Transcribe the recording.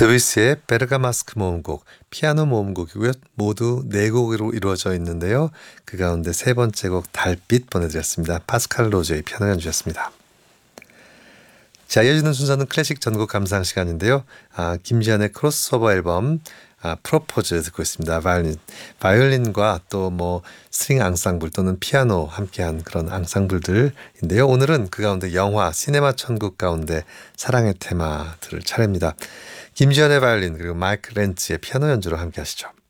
드비스의 베르가마스크 모음곡, 피아노 모음곡이고요. 모두 4곡으로 이루어져 있는데요. 그 가운데 세 번째 곡 달빛 보내드렸습니다. 파스칼 로제의 피아노 연주였습니다. 자, 이어지는 순서는 클래식 전곡 감상 시간인데요. 김지한의 크로스오버 앨범 프로포즈 듣고 있습니다. 바이올린과 또 스트링 앙상블 또는 피아노 함께한 그런 앙상블들인데요. 오늘은 그 가운데 영화 시네마 천국 가운데 사랑의 테마 들을 차례입니다. 김지현의 바이올린 그리고 마이크 렌츠의 피아노 연주로 함께 하시죠.